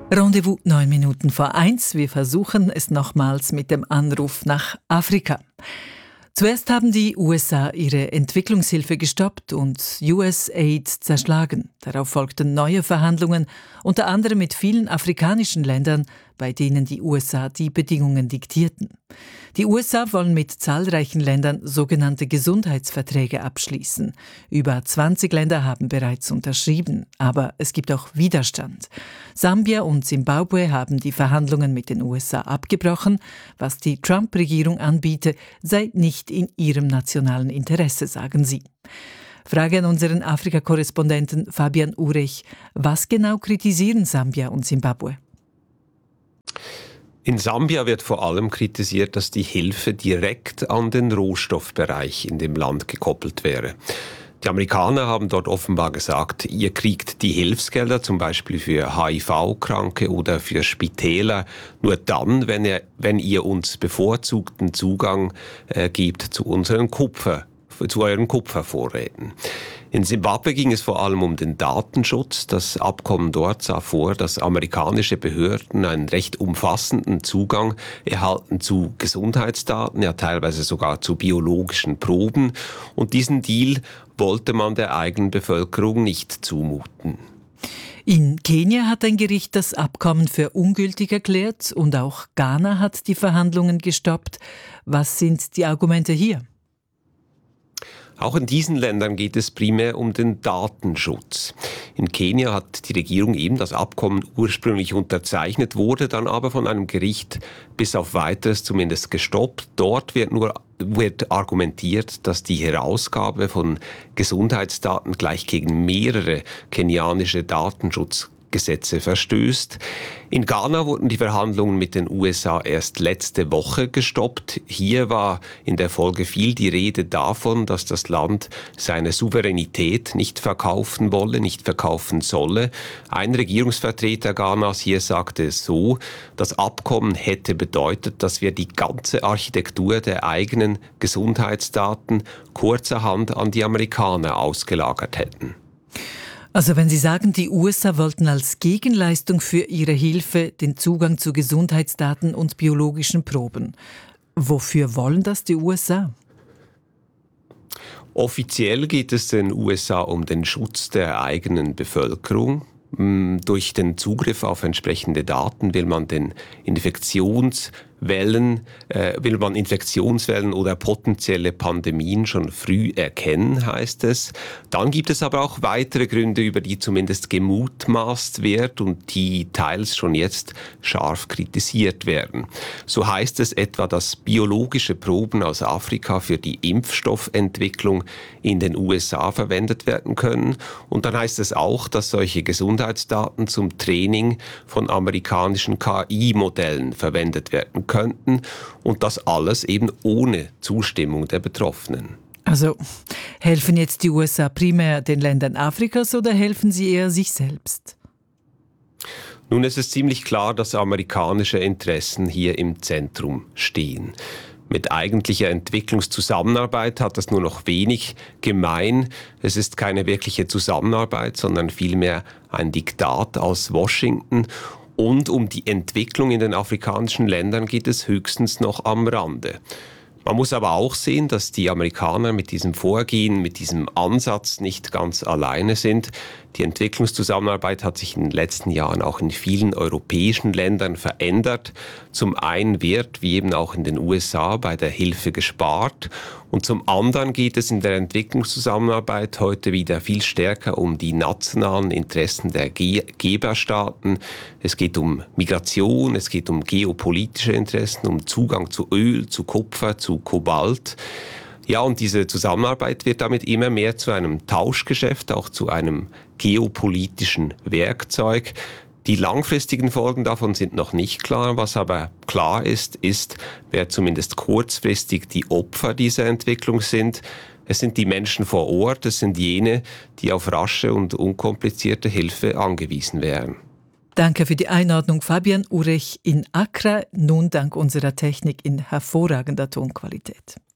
Rendezvous 1:09. Wir versuchen es nochmals mit dem Anruf nach Afrika. Zuerst haben die USA ihre Entwicklungshilfe gestoppt und USAID zerschlagen. Darauf folgten neue Verhandlungen, unter anderem mit vielen afrikanischen Ländern, bei denen die USA die Bedingungen diktierten. Die USA wollen mit zahlreichen Ländern sogenannte Gesundheitsverträge abschließen. Über 20 Länder haben bereits unterschrieben, aber es gibt auch Widerstand. Sambia und Zimbabwe haben die Verhandlungen mit den USA abgebrochen. Was die Trump-Regierung anbiete, sei nicht in ihrem nationalen Interesse, sagen sie. Frage an unseren Afrika-Korrespondenten Fabian Urech. Was genau kritisieren Sambia und Zimbabwe? In Sambia wird vor allem kritisiert, dass die Hilfe direkt an den Rohstoffbereich in dem Land gekoppelt wäre. Die Amerikaner haben dort offenbar gesagt, ihr kriegt die Hilfsgelder zum Beispiel für HIV-Kranke oder für Spitäler nur dann, wenn ihr uns bevorzugten Zugang gebt zu euren Kupfervorräten. In Simbabwe ging es vor allem um den Datenschutz. Das Abkommen dort sah vor, dass amerikanische Behörden einen recht umfassenden Zugang erhalten zu Gesundheitsdaten, ja teilweise sogar zu biologischen Proben. Und diesen Deal wollte man der eigenen Bevölkerung nicht zumuten. In Kenia hat ein Gericht das Abkommen für ungültig erklärt und auch Ghana hat die Verhandlungen gestoppt. Was sind die Argumente hier? Auch in diesen Ländern geht es primär um den Datenschutz. In Kenia hat die Regierung eben das Abkommen ursprünglich unterzeichnet, wurde dann aber von einem Gericht bis auf Weiteres zumindest gestoppt. Dort wird argumentiert, dass die Herausgabe von Gesundheitsdaten gleich gegen mehrere kenianische Datenschutzgesetze verstößt. In Ghana wurden die Verhandlungen mit den USA erst letzte Woche gestoppt. Hier war in der Folge viel die Rede davon, dass das Land seine Souveränität nicht verkaufen wolle, nicht verkaufen solle. Ein Regierungsvertreter Ghanas hier sagte es so, das Abkommen hätte bedeutet, dass wir die ganze Architektur der eigenen Gesundheitsdaten kurzerhand an die Amerikaner ausgelagert hätten. Also wenn Sie sagen, die USA wollten als Gegenleistung für ihre Hilfe den Zugang zu Gesundheitsdaten und biologischen Proben. Wofür wollen das die USA? Offiziell geht es den USA um den Schutz der eigenen Bevölkerung. Durch den Zugriff auf entsprechende Daten will man Infektionswellen oder potenzielle Pandemien schon früh erkennen, heißt es. Dann gibt es aber auch weitere Gründe, über die zumindest gemutmaßt wird und die teils schon jetzt scharf kritisiert werden. So heißt es etwa, dass biologische Proben aus Afrika für die Impfstoffentwicklung in den USA verwendet werden können. Und dann heißt es auch, dass solche Gesundheitsdaten zum Training von amerikanischen KI-Modellen verwendet werden könnten und das alles eben ohne Zustimmung der Betroffenen. Also helfen jetzt die USA primär den Ländern Afrikas oder helfen sie eher sich selbst? Nun, es ist ziemlich klar, dass amerikanische Interessen hier im Zentrum stehen. Mit eigentlicher Entwicklungszusammenarbeit hat das nur noch wenig gemein. Es ist keine wirkliche Zusammenarbeit, sondern vielmehr ein Diktat aus Washington. Und um die Entwicklung in den afrikanischen Ländern geht es höchstens noch am Rande. Man muss aber auch sehen, dass die Amerikaner mit diesem Vorgehen, mit diesem Ansatz nicht ganz alleine sind. Die Entwicklungszusammenarbeit hat sich in den letzten Jahren auch in vielen europäischen Ländern verändert. Zum einen wird, wie eben auch in den USA, bei der Hilfe gespart. Und zum anderen geht es in der Entwicklungszusammenarbeit heute wieder viel stärker um die nationalen Interessen der Geberstaaten. Es geht um Migration, es geht um geopolitische Interessen, um Zugang zu Öl, zu Kupfer, zu Kobalt. Ja, und diese Zusammenarbeit wird damit immer mehr zu einem Tauschgeschäft, auch zu einem geopolitischen Werkzeug. Die langfristigen Folgen davon sind noch nicht klar. Was aber klar ist, wer zumindest kurzfristig die Opfer dieser Entwicklung sind. Es sind die Menschen vor Ort, es sind jene, die auf rasche und unkomplizierte Hilfe angewiesen wären. Danke für die Einordnung, Fabian Urech in Accra, nun dank unserer Technik in hervorragender Tonqualität.